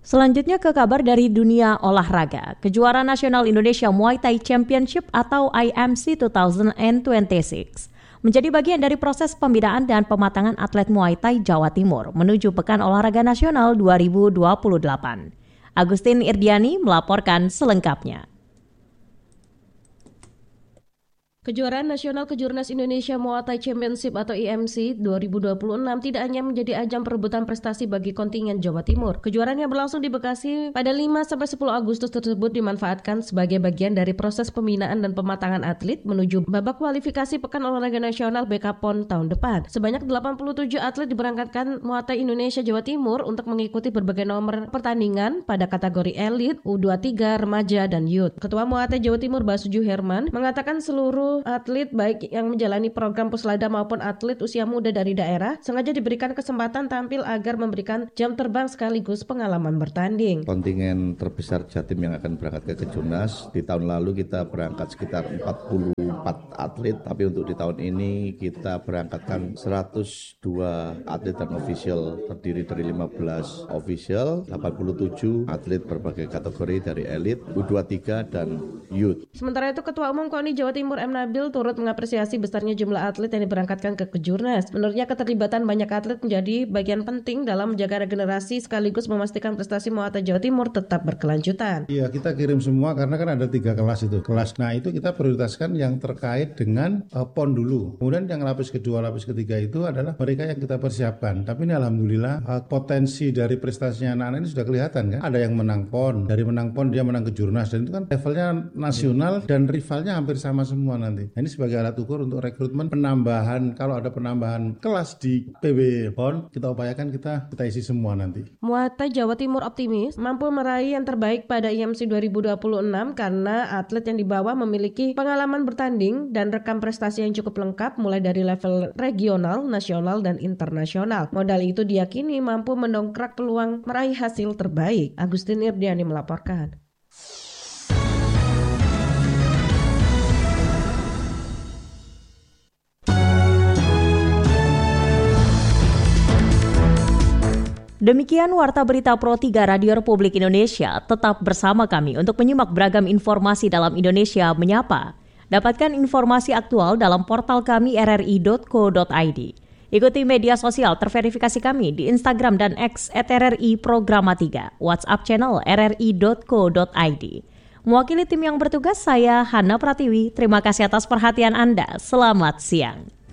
Selanjutnya ke kabar dari dunia olahraga. Kejuaraan Nasional Indonesia Muay Thai Championship atau IMC 2026 menjadi bagian dari proses pembinaan dan pematangan atlet Muay Thai Jawa Timur menuju Pekan Olahraga Nasional 2028. Agustin Irdiani melaporkan selengkapnya. Kejuaraan Nasional Kejurnas Indonesia Muay Thai Championship atau IMC 2026 tidak hanya menjadi ajang perebutan prestasi bagi kontingen Jawa Timur. Kejuaraan yang berlangsung di Bekasi pada 5-10 Agustus tersebut dimanfaatkan sebagai bagian dari proses pembinaan dan pematangan atlet menuju babak kualifikasi Pekan Olahraga Nasional BK-PON tahun depan. Sebanyak 87 atlet diberangkatkan Muay Thai Indonesia Jawa Timur untuk mengikuti berbagai nomor pertandingan pada kategori elit, U23, remaja, dan youth. Ketua Muay Thai Jawa Timur Basuju Herman mengatakan seluruh atlet baik yang menjalani program Puslada maupun atlet usia muda dari daerah sengaja diberikan kesempatan tampil agar memberikan jam terbang sekaligus pengalaman bertanding. Kontingen terbesar Jatim yang akan berangkat ke Kejurnas, di tahun lalu kita berangkat sekitar 44 atlet, tapi untuk di tahun ini kita berangkatkan 102 atlet dan official, terdiri dari 15 official, 87 atlet berbagai kategori dari elit, U23 dan youth. Sementara itu Ketua Umum KONI Jawa Timur M. Nabil turut mengapresiasi besarnya jumlah atlet yang diberangkatkan ke Kejurnas. Menurutnya keterlibatan banyak atlet menjadi bagian penting dalam menjaga regenerasi sekaligus memastikan prestasi Muay Thai Jawa Timur tetap berkelanjutan. Iya, kita kirim semua karena kan ada 3 kelas itu. Nah itu kita prioritaskan yang terkait dengan PON dulu. Kemudian yang lapis kedua, lapis ketiga itu adalah mereka yang kita persiapkan. Tapi ini alhamdulillah potensi dari prestasinya anak-anak ini sudah kelihatan kan. Ada yang menang PON, dari menang PON dia menang Kejurnas, dan itu kan levelnya nasional dan rivalnya hampir sama semua nanti. Nah, ini sebagai alat ukur untuk rekrutmen penambahan, kalau ada penambahan kelas di PB PON, kita upayakan kita isi semua nanti. Muay Thai Jawa Timur optimis mampu meraih yang terbaik pada IMC 2026 karena atlet yang dibawa memiliki pengalaman bertanding dan rekam prestasi yang cukup lengkap mulai dari level regional, nasional, dan internasional. Modal itu diyakini mampu mendongkrak peluang meraih hasil terbaik. Agustin Irdiani melaporkan. Demikian Warta Berita Pro 3 Radio Republik Indonesia. Tetap bersama kami untuk menyimak beragam informasi dalam Indonesia Menyapa. Dapatkan informasi aktual dalam portal kami rri.co.id. Ikuti media sosial terverifikasi kami di Instagram dan X @RRI_Programa3, WhatsApp channel rri.co.id. Mewakili tim yang bertugas, saya Hana Pratiwi. Terima kasih atas perhatian Anda. Selamat siang.